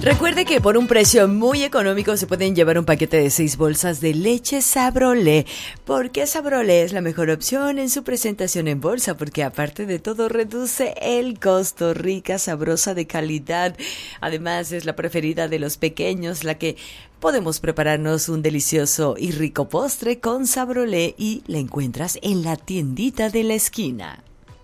Recuerde que por un precio muy económico se pueden llevar un paquete de 6 bolsas de leche Sabrolé. ¿Por qué Sabrolé es la mejor opción en su presentación en bolsa? Porque aparte de todo reduce el costo, rica, sabrosa, de calidad. Además es la preferida de los pequeños, la que podemos prepararnos un delicioso y rico postre con Sabrolé y la encuentras en la tiendita de la esquina.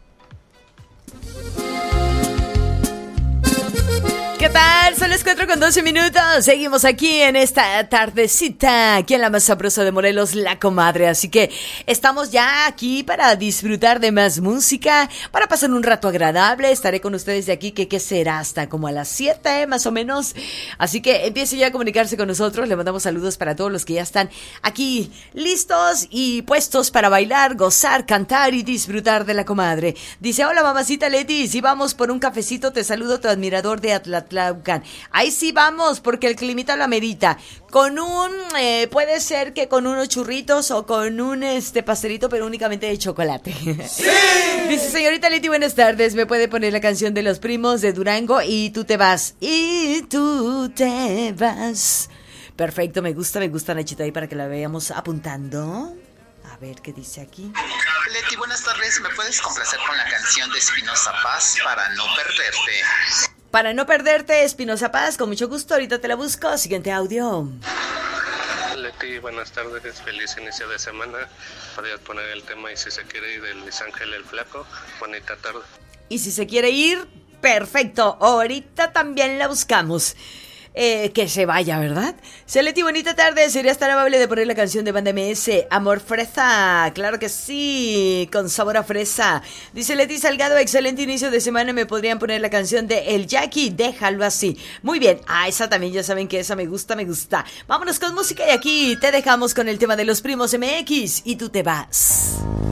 ¿Qué tal? Son las 4:12. Seguimos aquí en esta tardecita, aquí en la más sabrosa de Morelos, La Comadre. Así que estamos ya aquí para disfrutar de más música, para pasar un rato agradable. Estaré con ustedes de aquí, que ¿qué será? Hasta como a las 7, más o menos. Así que empiece ya a comunicarse con nosotros. Le mandamos saludos para todos los que ya están aquí listos y puestos para bailar, gozar, cantar y disfrutar de La Comadre. Dice: hola mamacita Leti, si vamos por un cafecito, te saludo, tu admirador de Atlatlaucan. Ahí sí vamos, porque el climita lo amerita. Con puede ser que con unos churritos o con un pastelito, pero únicamente de chocolate. ¡Sí! Dice: señorita Leti, buenas tardes, ¿me puede poner la canción de Los Primos de Durango? Y tú te vas. Y tú te vas. Perfecto, me gusta Nachita, ahí para que la veamos apuntando. A ver qué dice aquí. Leti, buenas tardes, ¿me puedes complacer con la canción de Espinoza Paz, Para no perderte? Para no perderte, Espinoza Paz, con mucho gusto, ahorita te la busco. Siguiente audio. Leti, buenas tardes, feliz inicio de semana. Podrías poner el tema Y si se quiere ir, de Luis Ángel el Flaco. Bonita tarde. Y si se quiere ir, perfecto, ahorita también la buscamos. Que se vaya, ¿verdad? Leti, bonita tarde. ¿Serías tan amable de poner la canción de Banda MS, Amor Fresa? Claro que sí, con sabor a fresa. Dice Leti Salgado: excelente inicio de semana, ¿me podrían poner la canción de El Jackie? Déjalo así. Muy bien, esa también, ya saben que esa me gusta. Vámonos con música y aquí te dejamos con el tema de Los Primos MX y tú te vas.